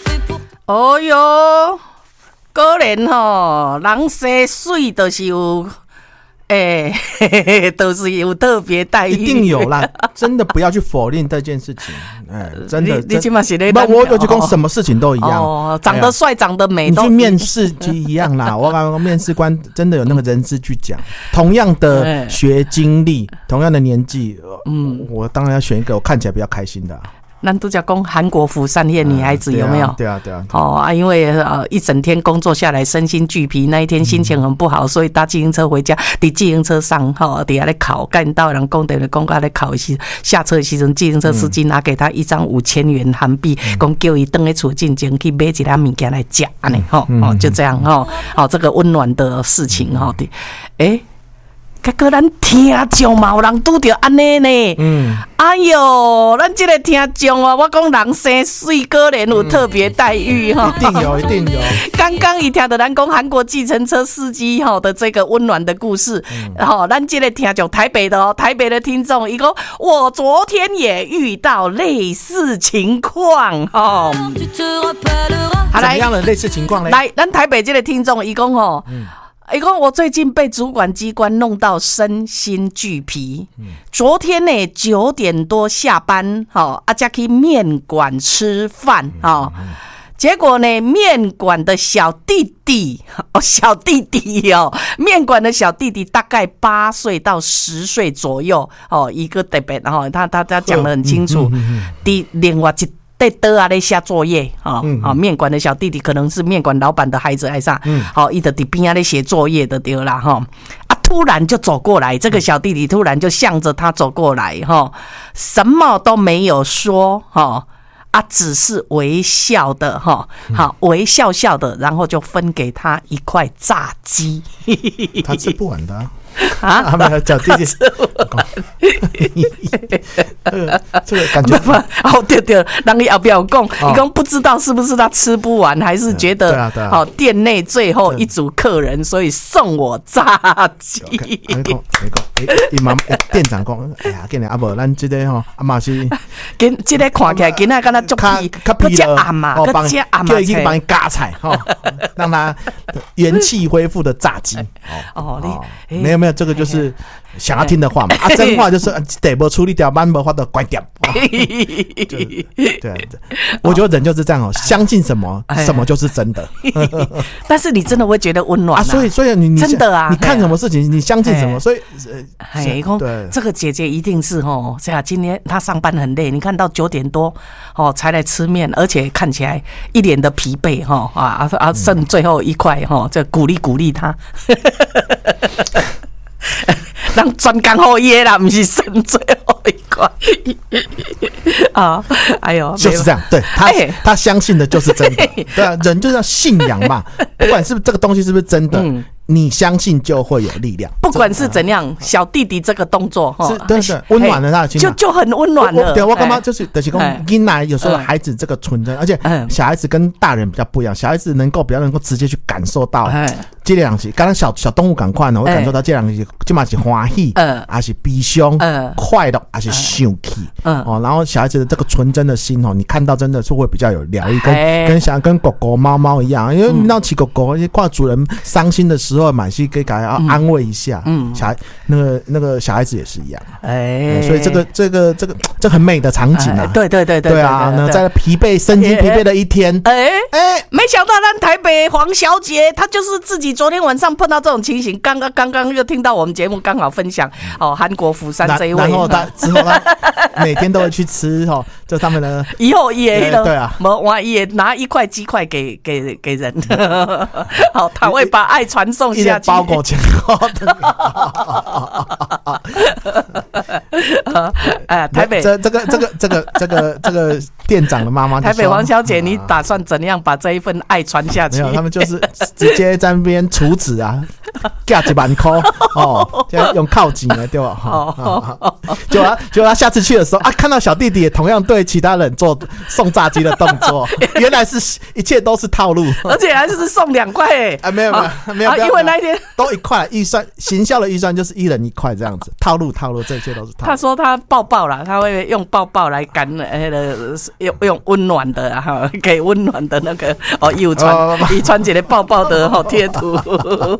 哦哟，果然吼，人生水就是有。都是有特别待遇， 一定有啦，真的不要去否定这件事情。真的， 你起码是咧， 我就讲什么事情都一样。 哦，长得帅、长得美， 你去面试就一样啦。我刚刚面试官真的有那个人资去讲，同样的学经历，同样的年纪，我当然要选一个我看起来比较开心的。 咱都讲韩国釜山夜女孩子有没有？ 对啊。 因为一整天工作下来身心俱疲，那一天心情很不好，所以搭计程车回家，在计程车上底下在考，干到人讲在讲在考时，下车的时候，计程车司机拿给他一张5000元韩币，讲叫伊回去厝进前去买一点物件来吃安尼就这样这个温暖的事情结果咱听众嘛，有人拄着安尼呢。哎呦，咱这个听众我讲人生水果然有特别待遇一定有。 刚刚一听到咱讲韩国计程车司机的这个温暖的故事，咱这个听众台北的听众，伊讲我昨天也遇到类似情况怎么样的类似情况呢？ 来，咱台北这个听众伊讲伊讲我最近被主管机关弄到身心俱疲。昨天呢9点多下班，才去面馆吃饭结果呢，面馆的小弟弟面馆的小弟弟大概8岁到10岁左右一个特别他讲得很清楚，另外一在倒啊咧写作业面馆的小弟弟可能是面馆老板的孩子还是啥他就在边啊咧写作业的对啦突然就走过来，这个小弟弟突然就向着他走过来什么都没有说只是微笑的微笑笑的，然后就分给他一块炸鸡他吃不完的没有小弟弟这个感觉对，人家后边有讲，伊讲不知道是不是他吃不完，还是觉得店内最后一组客人，所以送我炸鸡。 店长讲，哎呀，今日无咱这个嘛是， 这个看起来今仔敢若足皮，搁加暗嘛，搁加暗嘛， 就已经帮你加菜让他元气恢复的炸鸡。没有，这个就是想要听的话嘛。真话就是得不处理掉，慢没法的关掉。对，我觉得人就是这样相信什么就是真的。 但是你真的会觉得温暖所以你真的啊， 你看什么事情，你相信什么，所以对这个姐姐一定是今天她上班很累，你看到9点多才来吃面，而且看起来一脸的疲惫剩最后一块就鼓励她。让专工好耶啦，不是剩最后一块哎呦， 就是这样，对他相信的就是真的，对啊，人就是要信仰嘛，不管是不是这个东西是不是真的，你相信就会有力量。 不管是怎样，小弟弟这个动作是温暖了他的心， 就很温暖了。 对，我干嘛就是讲囡仔有时候孩子这个纯真，而且小孩子跟大人比较不一样，小孩子比较能够直接去感受到这两是，刚刚小动物赶快呢，我感受到这两是起码是欢喜，还是悲伤，快乐还是生气，然后小孩子的这个纯真的心你看到真的是会比较有疗愈，跟狗狗猫猫一样，因为闹起狗狗，挂主人伤心的时候，满是可以给他安慰一下，小孩那个小孩子也是一样，所以这很美的场景啊，对啊，那在身心疲惫的一天， 没想到咱台北黄小姐她就是自己昨天晚上碰到这种情形，刚刚又听到我们节目刚好分享韩国釜山这一位， 然后之后他每天都会去吃就他们的以后也对啊， 也拿一块鸡块给人，他会把爱传送下去， 包裹前后的。 台北这个店长的妈妈， 台北黄小姐，你打算怎样把这一份爱传下去？ 没有，他们就是直接在那边处子价10000块哦，现在用靠钱了对吧？结果他下次去的时候啊，看到小弟弟也同样对其他人做送炸鸡的动作，原来是一切都是套路， 而且还是送2块没有， 因为那一天都1块，预算行销的预算就是1人1块这样子，套路，这一切都是套路。 他说他抱啦，他会用抱来感用温暖的哈，给温暖的那个哦，伊穿一个抱的贴图。